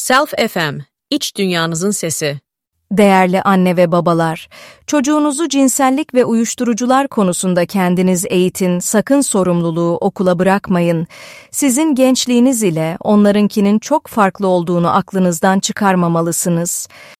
Self FM, iç dünyanızın sesi. Değerli anne ve babalar, çocuğunuzu cinsellik ve uyuşturucular konusunda kendiniz eğitin, sakın sorumluluğu okula bırakmayın. Sizin gençliğiniz ile onlarınkinin çok farklı olduğunu aklınızdan çıkarmamalısınız.